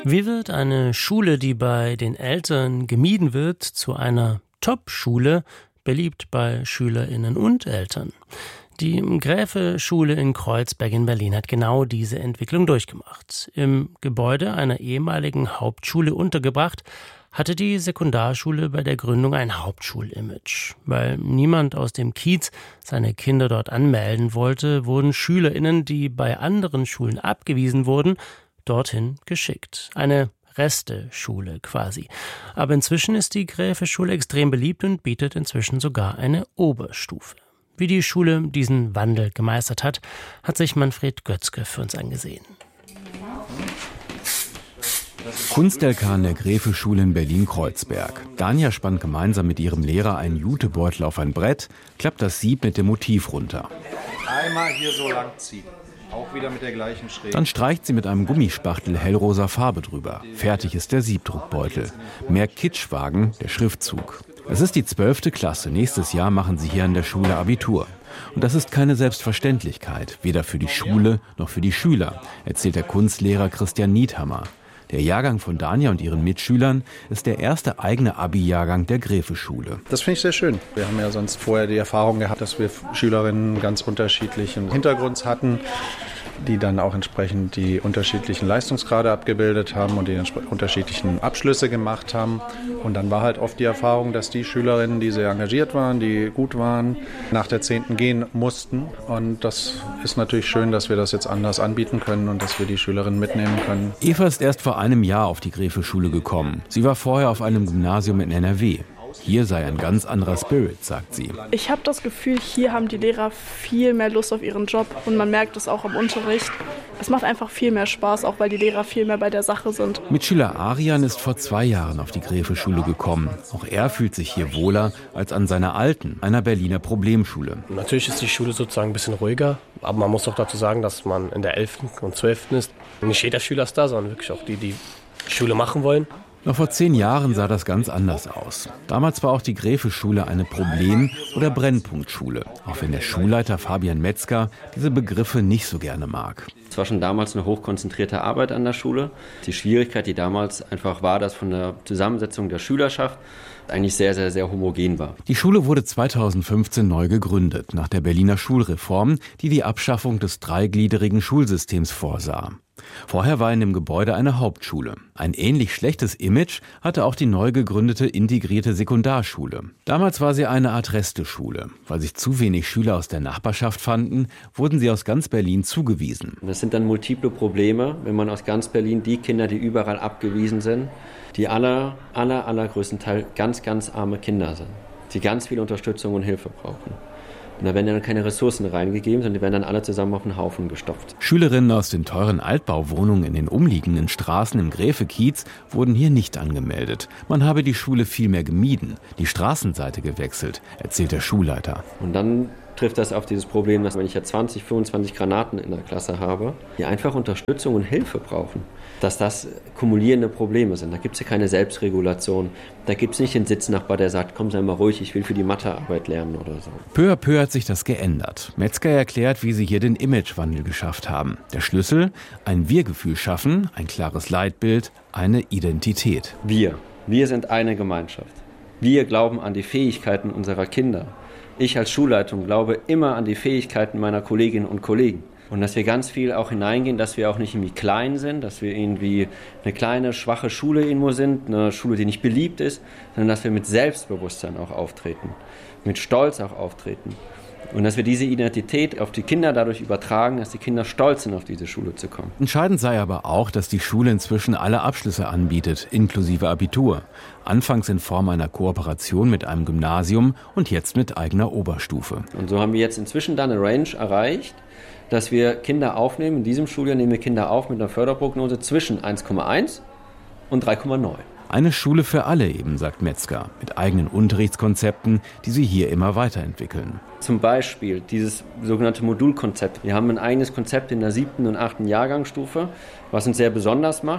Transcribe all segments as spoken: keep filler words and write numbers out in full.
Wie wird eine Schule, die bei den Eltern gemieden wird, zu einer Top-Schule, beliebt bei SchülerInnen und Eltern? Die Graefe-Schule in Kreuzberg in Berlin hat genau diese Entwicklung durchgemacht. Im Gebäude einer ehemaligen Hauptschule untergebracht, hatte die Sekundarschule bei der Gründung ein Hauptschulimage. Weil niemand aus dem Kiez seine Kinder dort anmelden wollte, wurden SchülerInnen, die bei anderen Schulen abgewiesen wurden, dorthin geschickt. Eine Resteschule quasi. Aber inzwischen ist die Graefe-Schule extrem beliebt und bietet inzwischen sogar eine Oberstufe. Wie die Schule diesen Wandel gemeistert hat, hat sich Manfred Götzke für uns angesehen. Kunst-L K an der Graefe-Schule in Berlin-Kreuzberg. Danja spannt gemeinsam mit ihrem Lehrer einen Jutebeutel auf ein Brett, klappt das Sieb mit dem Motiv runter. Einmal hier so lang ziehen. Auch wieder mit der gleichen Schräge. Dann streicht sie mit einem Gummispachtel hellrosa Farbe drüber. Fertig ist der Siebdruckbeutel. Mehr Kitschwagen, der Schriftzug. Es ist die zwölfte Klasse. Nächstes Jahr machen sie hier an der Schule Abitur. Und das ist keine Selbstverständlichkeit, weder für die Schule noch für die Schüler, erzählt der Kunstlehrer Christian Niethammer. Der Jahrgang von Danja und ihren Mitschülern ist der erste eigene Abi-Jahrgang der Graefe-Schule. Das finde ich sehr schön. Wir haben ja sonst vorher die Erfahrung gehabt, dass wir Schülerinnen ganz unterschiedlichen Hintergrunds hatten, die dann auch entsprechend die unterschiedlichen Leistungsgrade abgebildet haben und die unterschiedlichen Abschlüsse gemacht haben. Und dann war halt oft die Erfahrung, dass die Schülerinnen, die sehr engagiert waren, die gut waren, nach der zehnten gehen mussten. Und das ist natürlich schön, dass wir das jetzt anders anbieten können und dass wir die Schülerinnen mitnehmen können. Eva ist erst vor einem Jahr auf die Graefe-Schule gekommen. Sie war vorher auf einem Gymnasium in N R W. Hier sei ein ganz anderer Spirit, sagt sie. Ich habe das Gefühl, hier haben die Lehrer viel mehr Lust auf ihren Job und man merkt es auch im Unterricht. Es macht einfach viel mehr Spaß, auch weil die Lehrer viel mehr bei der Sache sind. Mitschüler Arian ist vor zwei Jahren auf die Graefe-Schule gekommen. Auch er fühlt sich hier wohler als an seiner alten, einer Berliner Problemschule. Natürlich ist die Schule sozusagen ein bisschen ruhiger, aber man muss auch dazu sagen, dass man in der elften und zwölften ist. Nicht jeder Schüler ist da, sondern wirklich auch die, die Schule machen wollen. Noch vor zehn Jahren sah das ganz anders aus. Damals war auch die Graefe-Schule eine Problem- oder Brennpunktschule, auch wenn der Schulleiter Fabian Metzger diese Begriffe nicht so gerne mag. Es war schon damals eine hochkonzentrierte Arbeit an der Schule. Die Schwierigkeit, die damals einfach war, dass von der Zusammensetzung der Schülerschaft eigentlich sehr, sehr, sehr homogen war. Die Schule wurde zweitausendfünfzehn neu gegründet, nach der Berliner Schulreform, die die Abschaffung des dreigliedrigen Schulsystems vorsah. Vorher war in dem Gebäude eine Hauptschule. Ein ähnlich schlechtes Image hatte auch die neu gegründete integrierte Sekundarschule. Damals war sie eine Art Resteschule. Weil sich zu wenig Schüler aus der Nachbarschaft fanden, wurden sie aus ganz Berlin zugewiesen. Das sind dann multiple Probleme, wenn man aus ganz Berlin die Kinder, die überall abgewiesen sind, die aller, aller, allergrößten Teil ganz, ganz arme Kinder sind, die ganz viel Unterstützung und Hilfe brauchen. Und da werden dann keine Ressourcen reingegeben, sondern die werden dann alle zusammen auf den Haufen gestopft. Schülerinnen aus den teuren Altbauwohnungen in den umliegenden Straßen im Graefe-Kiez wurden hier nicht angemeldet. Man habe die Schule vielmehr gemieden, die Straßenseite gewechselt, erzählt der Schulleiter. Und dann trifft das auf dieses Problem, dass wenn ich ja zwanzig, fünfundzwanzig Granaten in der Klasse habe, die einfach Unterstützung und Hilfe brauchen, dass das kumulierende Probleme sind. Da gibt es ja keine Selbstregulation. Da gibt es nicht den Sitznachbar, der sagt, komm, sei mal ruhig, ich will für die Mathearbeit lernen oder so. Peu à peu hat sich das geändert. Metzger erklärt, wie sie hier den Imagewandel geschafft haben. Der Schlüssel? Ein Wir-Gefühl schaffen, ein klares Leitbild, eine Identität. Wir. Wir sind eine Gemeinschaft. Wir glauben an die Fähigkeiten unserer Kinder. Ich als Schulleitung glaube immer an die Fähigkeiten meiner Kolleginnen und Kollegen. Und dass wir ganz viel auch hineingehen, dass wir auch nicht irgendwie klein sind, dass wir irgendwie eine kleine, schwache Schule irgendwo sind, eine Schule, die nicht beliebt ist, sondern dass wir mit Selbstbewusstsein auch auftreten, mit Stolz auch auftreten. Und dass wir diese Identität auf die Kinder dadurch übertragen, dass die Kinder stolz sind, auf diese Schule zu kommen. Entscheidend sei aber auch, dass die Schule inzwischen alle Abschlüsse anbietet, inklusive Abitur. Anfangs in Form einer Kooperation mit einem Gymnasium und jetzt mit eigener Oberstufe. Und so haben wir jetzt inzwischen dann eine Range erreicht, dass wir Kinder aufnehmen. In diesem Schuljahr nehmen wir Kinder auf mit einer Förderprognose zwischen eins Komma eins und drei Komma neun. Eine Schule für alle eben, sagt Metzger, mit eigenen Unterrichtskonzepten, die sie hier immer weiterentwickeln. Zum Beispiel dieses sogenannte Modulkonzept. Wir haben ein eigenes Konzept in der siebten und achten Jahrgangsstufe, was uns sehr besonders macht,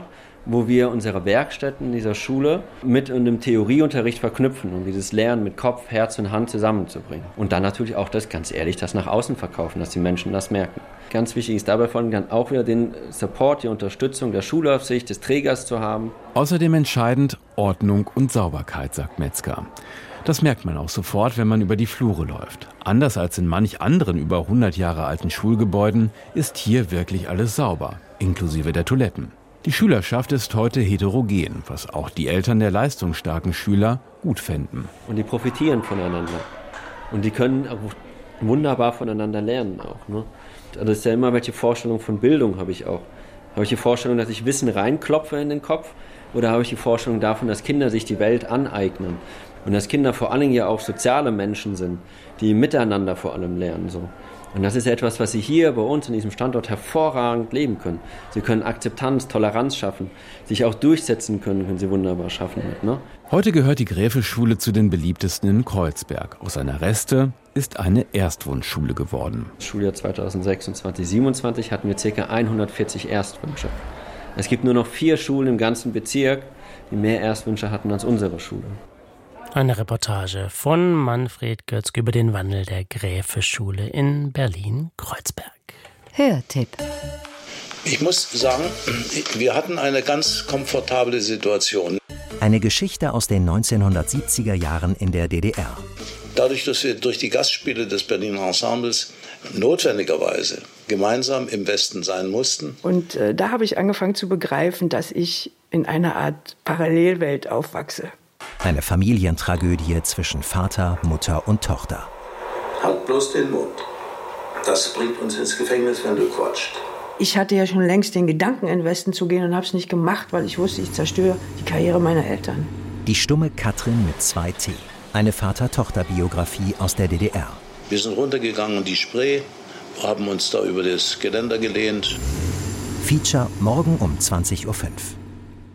wo wir unsere Werkstätten in dieser Schule mit einem Theorieunterricht verknüpfen, um dieses Lernen mit Kopf, Herz und Hand zusammenzubringen. Und dann natürlich auch das, ganz ehrlich, das nach außen verkaufen, dass die Menschen das merken. Ganz wichtig ist dabei vor allem dann auch wieder den Support, die Unterstützung der Schulaufsicht, des Trägers zu haben. Außerdem entscheidend Ordnung und Sauberkeit, sagt Metzger. Das merkt man auch sofort, wenn man über die Flure läuft. Anders als in manch anderen über hundert Jahre alten Schulgebäuden ist hier wirklich alles sauber, inklusive der Toiletten. Die Schülerschaft ist heute heterogen, was auch die Eltern der leistungsstarken Schüler gut fänden. Und die profitieren voneinander. Und die können auch wunderbar voneinander lernen auch. Ne? Also das ist ja immer, welche Vorstellung von Bildung habe ich auch. Habe ich die Vorstellung, dass ich Wissen reinklopfe in den Kopf? Oder habe ich die Vorstellung davon, dass Kinder sich die Welt aneignen? Und dass Kinder vor allen Dingen ja auch soziale Menschen sind, die miteinander vor allem lernen. So. Und das ist etwas, was sie hier bei uns in diesem Standort hervorragend leben können. Sie können Akzeptanz, Toleranz schaffen, sich auch durchsetzen können, können sie wunderbar schaffen. Ne? Heute gehört die Gräfe-Schule zu den beliebtesten in Kreuzberg. Aus einer Reste ist eine Erstwunschschule geworden. Im Schuljahr zweitausendsechsundzwanzig siebenundzwanzig hatten wir ca. hundertvierzig Erstwünsche. Es gibt nur noch vier Schulen im ganzen Bezirk, die mehr Erstwünsche hatten als unsere Schule. Eine Reportage von Manfred Götzke über den Wandel der Gräfe-Schule in Berlin-Kreuzberg. Hörtipp. Ich muss sagen, wir hatten eine ganz komfortable Situation. Eine Geschichte aus den neunzehnhundertsiebziger Jahren in der D D R. Dadurch, dass wir durch die Gastspiele des Berliner Ensembles notwendigerweise gemeinsam im Westen sein mussten. Und äh, da habe ich angefangen zu begreifen, dass ich in einer Art Parallelwelt aufwachse. Eine Familientragödie zwischen Vater, Mutter und Tochter. Halt bloß den Mund. Das bringt uns ins Gefängnis, wenn du quatscht. Ich hatte ja schon längst den Gedanken, in den Westen zu gehen und habe es nicht gemacht, weil ich wusste, ich zerstöre die Karriere meiner Eltern. Die stumme Katrin mit zwei T. Eine Vater-Tochter-Biografie aus der D D R. Wir sind runtergegangen in die Spree, haben uns da über das Geländer gelehnt. Feature morgen um zwanzig Uhr fünf.